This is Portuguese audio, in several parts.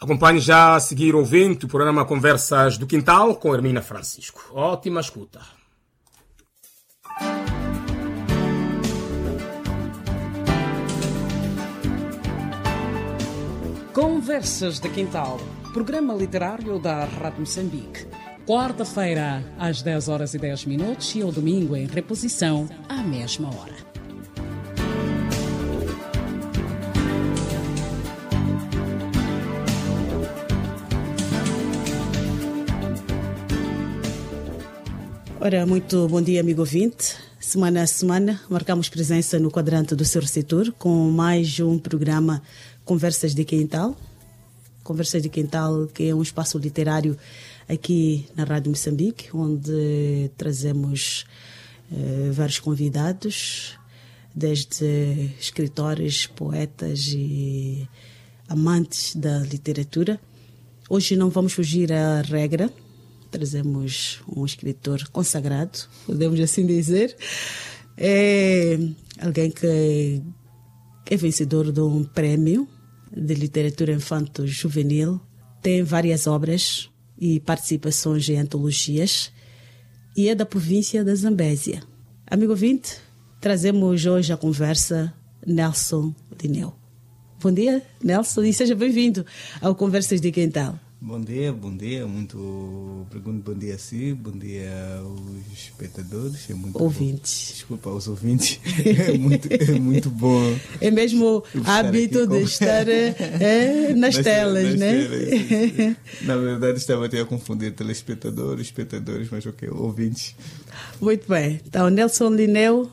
Acompanhe já a seguir ouvinte o programa Conversas do Quintal com Hermina Francisco. Ótima escuta. Conversas de Quintal, programa literário da Rádio Moçambique. Quarta-feira, às 10h10 e ao domingo em reposição, à mesma hora. Ora, muito bom dia, amigo ouvinte. Semana a semana, marcamos presença no quadrante do seu setor com mais um programa Conversas de Quintal. Conversas de Quintal, que é um espaço literário aqui na Rádio Moçambique, onde trazemos vários convidados, desde escritores, poetas e amantes da literatura. Hoje não vamos fugir à regra. Trazemos um escritor consagrado, podemos assim dizer. É alguém que é vencedor de um prémio de literatura infanto-juvenil. Tem várias obras e participações em antologias e é da província da Zambésia. Amigo ouvinte, trazemos hoje a conversa Nelson Lineu. Bom dia, Nelson, e seja bem-vindo ao Conversas de Quintal. Bom dia, pergunto bom dia a si, bom dia aos espectadores. Ouvintes. Desculpa, aos ouvintes. É muito bom. É mesmo hábito de estar nas telas, né? Telas. Na verdade, estava até a confundir telespectadores, espectadores, mas ok, ouvintes. Muito bem. Então, Nelson Lineu,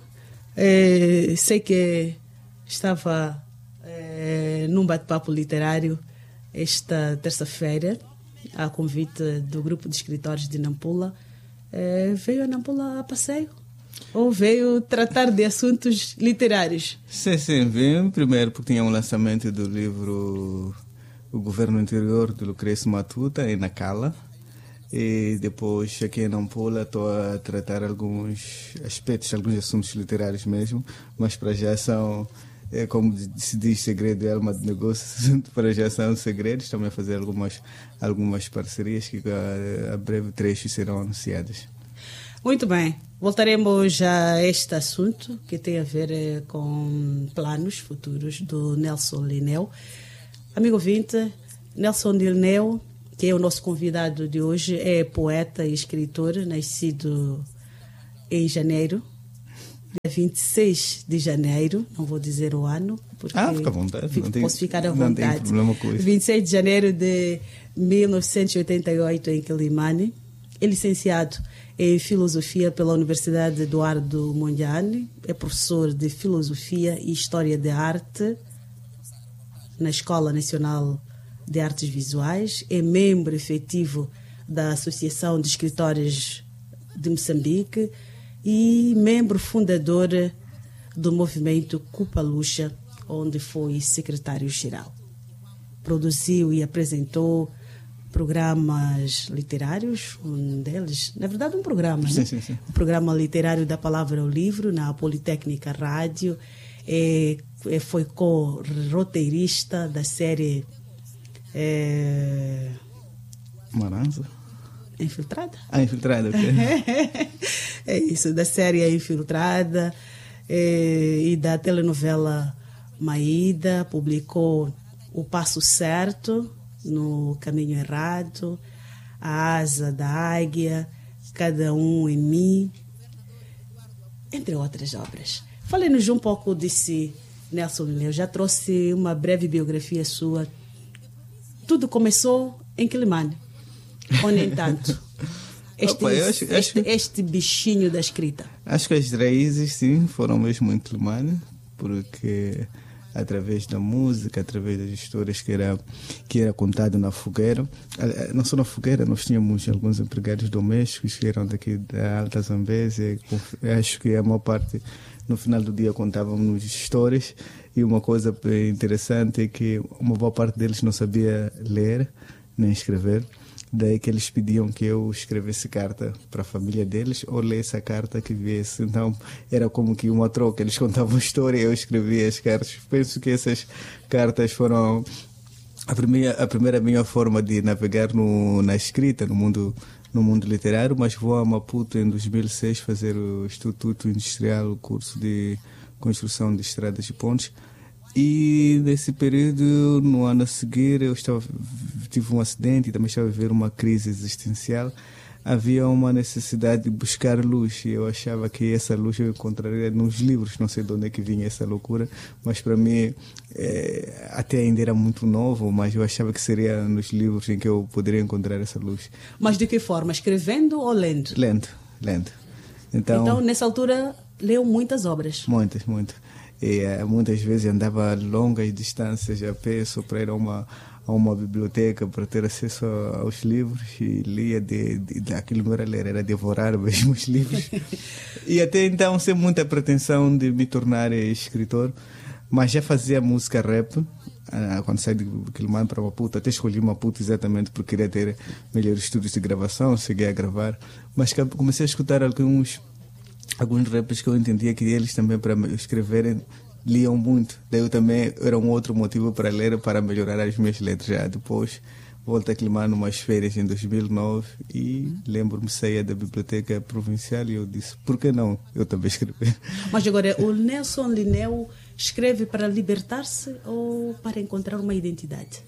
sei que estava num bate-papo literário esta terça-feira, a convite do grupo de escritores de Nampula. Veio a Nampula a passeio? Ou veio tratar de assuntos literários? Sim, vim primeiro porque tinha um lançamento do livro O Governo Interior, de Lucrécio Matuta, em Nacala. E depois aqui em Nampula estou a tratar alguns aspectos, alguns assuntos literários mesmo, mas para já são... como se diz, segredo é alma de negócio, para já são segredos. Estamos a fazer algumas parcerias que a breve trechos serão anunciadas. Muito bem, voltaremos a este assunto que tem a ver com planos futuros do Nelson Lineu. Amigo ouvinte, Nelson Lineu, que é o nosso convidado de hoje, é poeta e escritor, nascido em janeiro, dia 26 de janeiro, não vou dizer o ano, porque fica à vontade, posso ficar à vontade. Não tem problema com isso. 26 de janeiro de 1988 em Quilimane. É licenciado em Filosofia pela Universidade Eduardo Mondlane, é professor de Filosofia e História da Arte na Escola Nacional de Artes Visuais, é membro efetivo da Associação de Escritores de Moçambique e membro fundador do movimento Cupa Lucha, onde foi secretário-geral. Produziu e apresentou programas literários, um deles, na verdade um programa, sim, né? Sim. O programa literário da Palavra ao Livro, na Politécnica Rádio, foi co-roteirista da série Maranza? Infiltrada? Infiltrada, ok. É isso, da série Infiltrada e da telenovela Maída. Publicou O Passo Certo, No Caminho Errado, A Asa da Águia, Cada Um em Mim, entre outras obras. Fale-nos um pouco de si, Nelson Lineu. Já trouxe uma breve biografia sua. Tudo começou em Quilimane, ou nem tanto? Este bichinho da escrita. Acho que as raízes, sim, foram mesmo em Quilimane, porque através da música, através das histórias que era contado na fogueira. Não só na fogueira, nós tínhamos alguns empregados domésticos que eram daqui da Alta Zambésia. Acho que a maior parte, no final do dia, contávamos histórias. E uma coisa interessante é que uma boa parte deles não sabia ler nem escrever. Daí que eles pediam que eu escrevesse carta para a família deles ou lesse a carta que viesse. Então era como que uma troca. Eles contavam história e eu escrevia as cartas. Penso que essas cartas foram a primeira minha forma de navegar na escrita, no mundo literário, mas vou a Maputo em 2006 fazer o Instituto Industrial, o curso de construção de estradas e pontes. E nesse período, no ano a seguir, tive um acidente e também estava a viver uma crise existencial. Havia uma necessidade de buscar luz e eu achava que essa luz eu encontraria nos livros. Não sei de onde é que vinha essa loucura, mas para mim até ainda era muito novo, mas eu achava que seria nos livros em que eu poderia encontrar essa luz. Mas de que forma? Escrevendo ou lendo? Lendo. Então nessa altura, leu muitas obras? Muitas. E muitas vezes andava longas distâncias a pé só para ir a uma biblioteca para ter acesso aos livros e lia aquilo não era ler, era devorar mesmo os livros. E até então sem muita pretensão de me tornar escritor, mas já fazia música rap. Quando saí de Quilimane para Maputo, até escolhi Maputo exatamente porque queria ter melhores estúdios de gravação, cheguei a gravar, mas comecei a escutar alguns rappers que eu entendia que eles também para escreverem liam muito. Daí eu também era um outro motivo para ler, para melhorar as minhas letras. Já depois voltei a Quilimane umas férias em 2009 e lembro-me, saía da biblioteca provincial e eu disse, por que não eu também escrever? Mas agora, o Nelson Lineu escreve para libertar-se ou para encontrar uma identidade?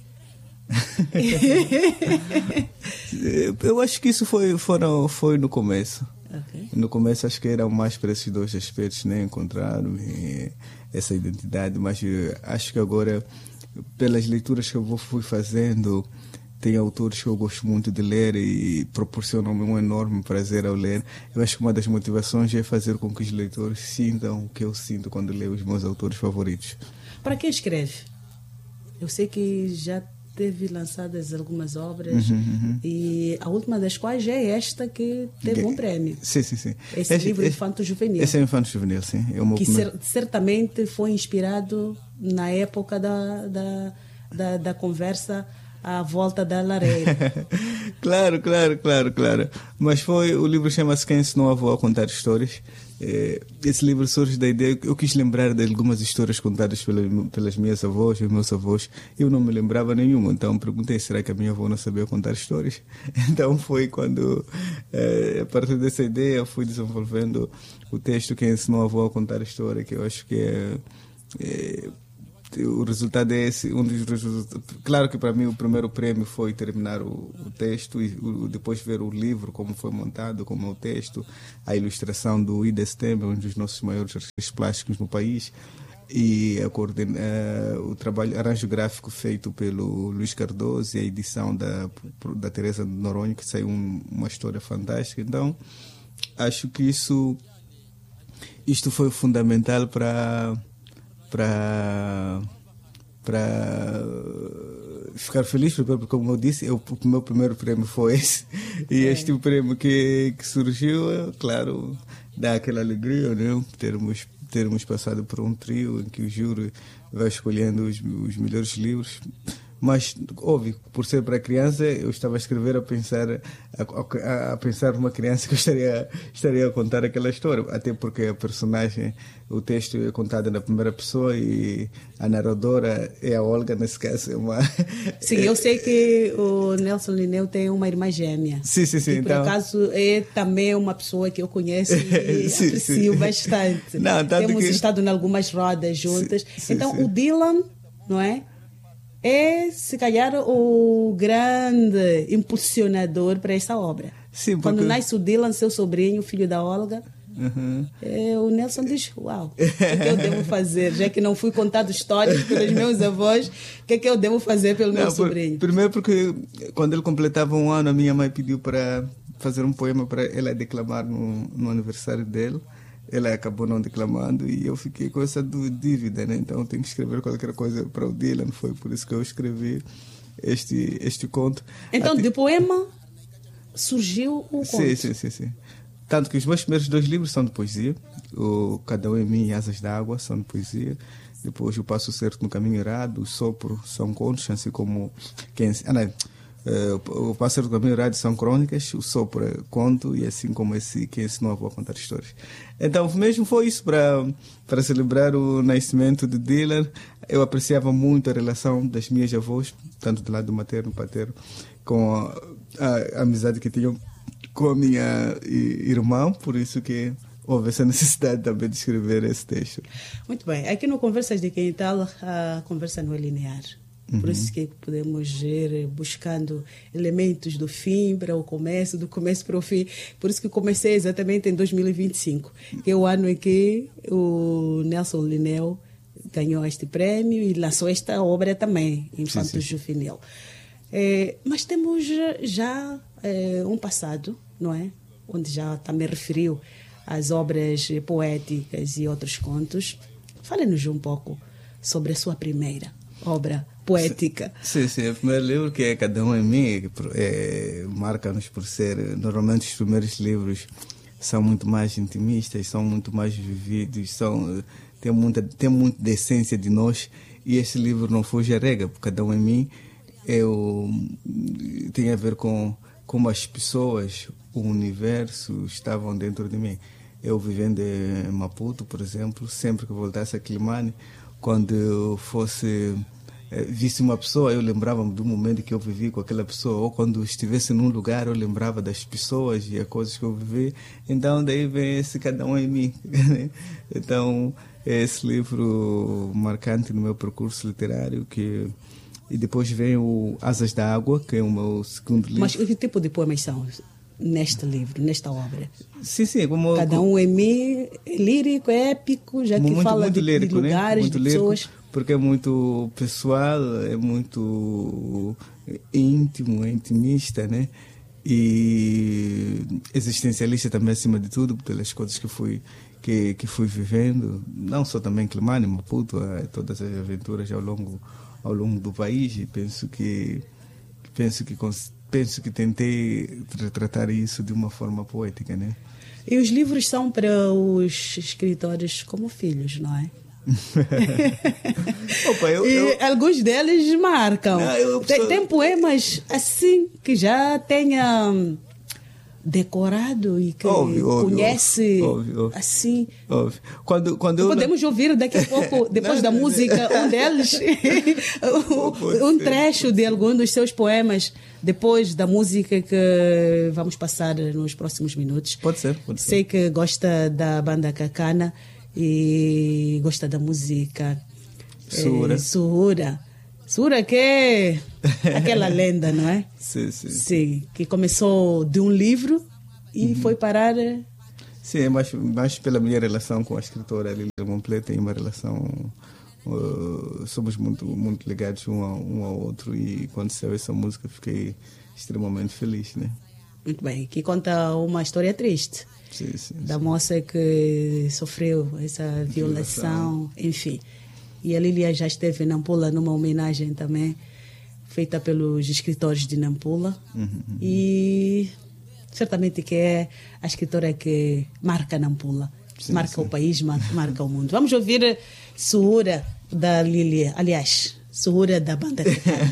Eu acho que isso foi no começo. Okay. No começo acho que eram mais para esses dois aspectos, né? Encontrar essa identidade, mas acho que agora, pelas leituras que eu fui fazendo, tem autores que eu gosto muito de ler e proporcionam-me um enorme prazer ao ler. Eu acho que uma das motivações é fazer com que os leitores sintam o que eu sinto quando leio os meus autores favoritos. Para quem escreve? Eu sei que já teve lançadas algumas obras e a última das quais é esta que teve um prêmio. Sim. Esse livro infanto-juvenil. Esse é infanto-juvenil, sim. Que certamente foi inspirado na época da conversa à volta da lareira. Claro. Mas o livro chama-se Quem Ensinou a Avó a Contar Histórias. Esse livro surge da ideia que eu quis lembrar de algumas histórias contadas pelas minhas avós e meus avós. Eu não me lembrava nenhuma, então perguntei, será que a minha avó não sabia contar histórias? Então foi quando, a partir dessa ideia, fui desenvolvendo o texto Quem Ensinou a Avó a Contar História, que eu acho que o resultado é esse. Claro que para mim o primeiro prêmio foi terminar o texto e depois ver o livro, como foi montado, como é o texto, a ilustração do Ida Stember, um dos nossos maiores artistas plásticos no país, e o trabalho arranjo gráfico feito pelo Luís Cardoso e a edição da Teresa de Noronha, que saiu uma história fantástica. Então acho que isto foi fundamental para ficar feliz, porque, como eu disse, o meu primeiro prêmio foi esse. E este prêmio que surgiu, claro, dá aquela alegria, né? Termos passado por um trio em que o júri vai escolhendo os melhores livros. Mas, óbvio, por ser para criança, eu estava a escrever a pensar numa criança que eu estaria a contar aquela história. Até porque a personagem, o texto é contado na primeira pessoa e a narradora é a Olga, nesse caso é uma... Sim, eu sei que o Nelson Lineu tem uma irmã gêmea. Sim. E por acaso é também uma pessoa que eu conheço e aprecio bastante. Temos estado em algumas rodas juntas. Então, o Dylan, não é? É, se calhar, o grande impulsionador para essa obra. Sim, porque... Quando nasce o Dylan, seu sobrinho, filho da Olga, o Nelson diz, uau, o que eu devo fazer? Já que não fui contado histórias pelos meus avós, o que eu devo fazer pelo meu sobrinho? Primeiro porque, quando ele completava 1 ano, a minha mãe pediu para fazer um poema para ela declamar no aniversário dele. Ela acabou não declamando e eu fiquei com essa dívida, né? Então eu tenho que escrever qualquer coisa para o Dylan. Foi por isso que eu escrevi este conto. Então, de poema surgiu o conto? Sim. Tanto que os meus primeiros 2 livros são de poesia. O Cada Um em Mim e Asas d'Água são de poesia. Depois o Passo Certo no Caminho Errado, o Sopro são contos, assim como... O Pássaro do Caminho Rádio são crônicas, o Sopro conto, e assim como esse que ensinou a avó a contar histórias. Então, mesmo foi isso para celebrar o nascimento de Dylan. Eu apreciava muito a relação das minhas avós, tanto do lado materno e paterno, com a amizade que tinham com a minha irmã, por isso que houve essa necessidade também de escrever esse texto. Muito bem. Aqui no Conversas de Quintal, a conversa não é linear. Por isso que podemos ir buscando elementos do fim para o começo, do começo para o fim. Por isso que comecei exatamente em 2025, que é o ano em que o Nelson Lineu ganhou este prémio e lançou esta obra também, Infanto Juvenil. Mas temos já um passado, não é? Onde já também referiu às obras poéticas e outros contos. Fale-nos um pouco sobre a sua primeira obra poética. Sim, o primeiro livro, que é Cada Um em Mim, marca-nos por ser... Normalmente os primeiros livros são muito mais intimistas, são muito mais vividos, tem muita da essência de nós, e este livro não foge à regra, porque Cada Um em Mim tem a ver com como as pessoas, o universo estavam dentro de mim. Eu vivendo em Maputo, por exemplo, sempre que voltasse a Climane, quando eu visse uma pessoa, eu lembrava-me do momento que eu vivi com aquela pessoa, ou quando estivesse num lugar, eu lembrava das pessoas e as coisas que eu vivi. Então, daí vem esse Cada Um em Mim. Então, é esse livro marcante no meu percurso literário, e depois vem o Asas da Água, que é o meu segundo livro. Mas que tipo de poemas são neste livro, nesta obra? Sim, Cada Um em Mim, lírico, épico, já que fala muito lírico, de lugares, muito de lírico, pessoas. Porque é muito pessoal, é muito íntimo, é intimista, né? E existencialista também, acima de tudo, pelas coisas que fui vivendo, não só também em Climane, Maputo, todas as aventuras ao longo do país, e penso que tentei retratar isso de uma forma poética, né? E os livros são para os escritores como filhos, não é? Opa, alguns deles marcam. Não, tem poemas assim que já tenha decorado e que conhece assim. Óbvio. Quando podemos ouvir daqui a pouco, depois da música, um deles, um trecho de algum dos seus poemas, depois da música que vamos passar nos próximos minutos. Pode ser. Sei que gosta da banda Cacana e gosta da música Suhura, que é aquela lenda, não é? Sim, que começou de um livro e foi parar... Sim, mas pela minha relação com a escritora Lília Momplet, tem uma relação... somos muito, muito ligados um ao outro, e quando saiu essa música fiquei extremamente feliz, né? Muito bem, que conta uma história triste. Sim. Da moça que sofreu essa violação, enfim. E a Lília já esteve em Nampula numa homenagem também feita pelos escritores de Nampula. E certamente que é a escritora que marca Nampula, marca o país, marca o mundo. Vamos ouvir Suhura da Lília, aliás, Suhura da banda Cacana.